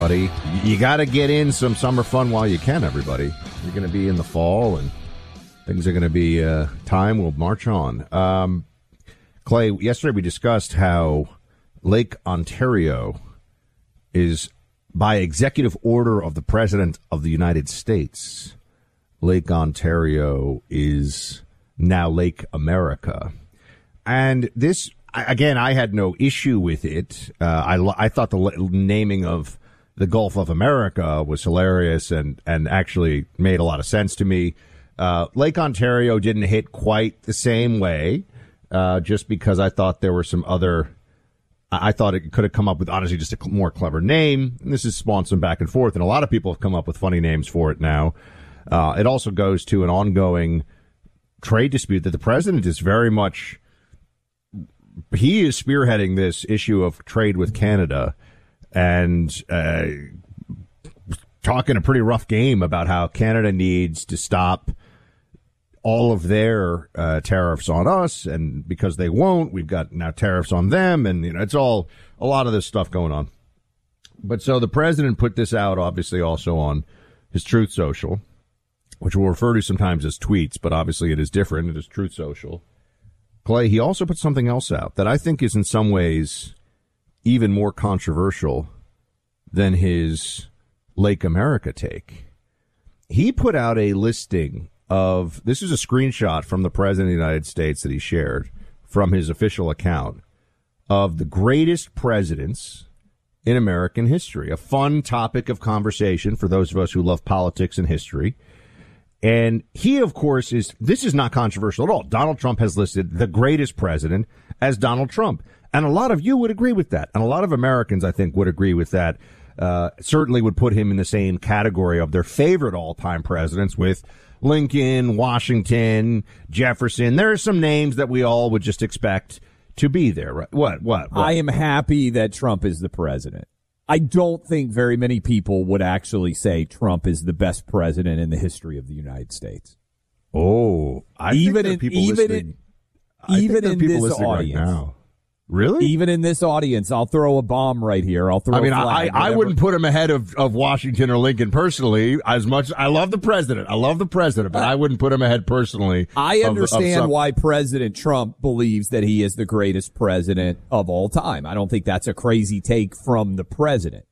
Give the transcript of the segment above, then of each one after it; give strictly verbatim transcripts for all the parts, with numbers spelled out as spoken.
Buddy, you got to get in some summer fun while you can, everybody. You're going to be in the fall, and things are going to be, uh, time will march on. Um, Clay, yesterday we discussed how Lake Ontario is, by executive order of the President of the United States, Lake Ontario is now Lake America. And this, again, I had no issue with it. Uh, I, I thought the naming of the Gulf of America was hilarious and, and actually made a lot of sense to me. Uh, Lake Ontario didn't hit quite the same way, uh, just because I thought there were some other, I thought it could have come up with, honestly, just a more clever name. And this has spawned some back and forth, and a lot of people have come up with funny names for it now. Uh, it also goes to an ongoing trade dispute that the president is very much, he is spearheading this issue of trade with Canada. And uh, talking a pretty rough game about how Canada needs to stop all of their uh, tariffs on us, and because they won't, we've got now tariffs on them, and you know it's all a lot of this stuff going on. But so the president put this out, obviously, also on his Truth Social, which we'll refer to sometimes as tweets, but obviously it is different. It is Truth Social. Clay, he also put something else out that I think is in some ways even more controversial than his Lake America take. He put out a listing of, this is a screenshot from the President of the United States that he shared from his official account, of the greatest presidents in American history. A fun topic of conversation for those of us who love politics and history. And he, of course, is, this is not controversial at all. Donald Trump has listed the greatest president as Donald Trump. And a lot of you would agree with that. And a lot of Americans, I think, would agree with that. Uh, certainly would put him in the same category of their favorite all-time presidents with Lincoln, Washington, Jefferson. There are some names that we all would just expect to be there. Right? What, what, what? I am happy that Trump is the president. I don't think very many people would actually say Trump is the best president in the history of the United States. Oh, I even think there are in, people even listening. in, I even think there are in people this listening audience. right now. Really? Even in this audience, I'll throw a bomb right here. I'll throw. I mean, a flag, I, I wouldn't put him ahead of, of Washington or Lincoln personally. As much I love the president, I love the president, but I wouldn't put him ahead personally. I of, understand of some... why President Trump believes that he is the greatest president of all time. I don't think that's a crazy take from the president.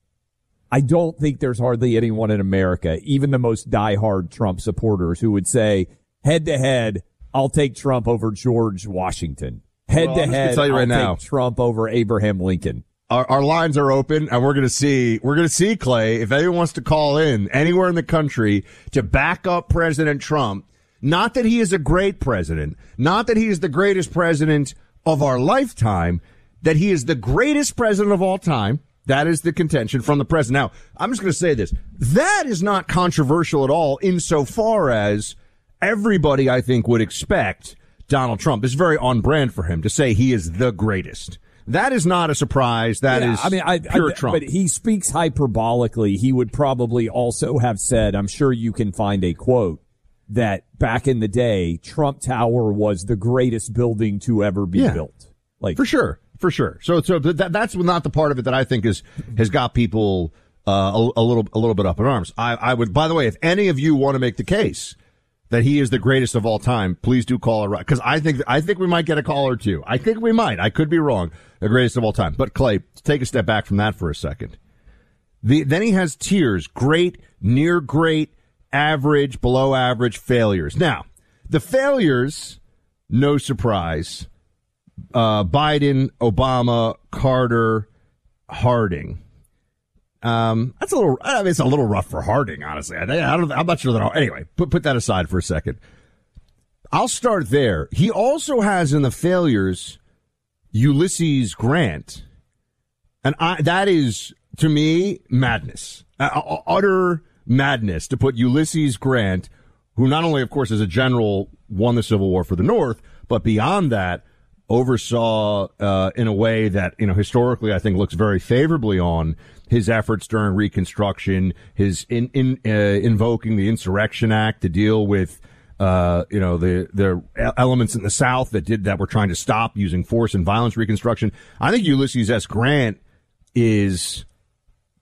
I don't think there's hardly anyone in America, even the most diehard Trump supporters, who would say head to head, I'll take Trump over George Washington. Head well, to head, tell you right I'll now, take Trump over Abraham Lincoln. Our, our lines are open, and we're going to see, we're going to see, Clay, if anyone wants to call in anywhere in the country to back up President Trump. Not that he is a great president, not that he is the greatest president of our lifetime, that he is the greatest president of all time. That is the contention from the president. Now, I'm just going to say this. That is not controversial at all, insofar as everybody, I think, would expect Donald Trump. It's very on brand for him to say he is the greatest. That is not a surprise. That yeah, is I mean, I, pure I, Trump. But he speaks hyperbolically. He would probably also have said, I'm sure you can find a quote, that back in the day, Trump Tower was the greatest building to ever be yeah, built. Like for sure, for sure. So, so that, that's not the part of it that I think is has got people uh, a, a little a little bit up in arms. I, I would. By the way, if any of you want to make the case that he is the greatest of all time, please do call it, because I think I think we might get a call or two. I think we might. I could be wrong. The greatest of all time. But Clay, take a step back from that for a second. The, then he has tiers: great, near great, average, below average, failures. Now, the failures, no surprise, uh, Biden, Obama, Carter, Harding. Um, that's a little, I mean, it's a little rough for Harding, honestly. I, I don't, I'm not sure that I'll, anyway, put, put that aside for a second. I'll start there. He also has in the failures Ulysses Grant. And I, that is, to me, madness. Uh, utter madness to put Ulysses Grant, who not only, of course, as a general won the Civil War for the North, but beyond that, oversaw uh, in a way that, you know, historically I think looks very favorably on his efforts during Reconstruction, his in, in uh, invoking the Insurrection Act to deal with uh, you know the the elements in the South that did that were trying to stop using force and violence. Reconstruction. I think Ulysses S. Grant is